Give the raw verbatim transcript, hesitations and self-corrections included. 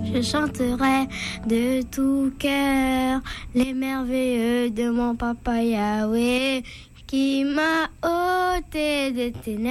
Je chanterai de tout cœur les merveilleux de mon papa Yahweh qui m'a ôté des ténèbres.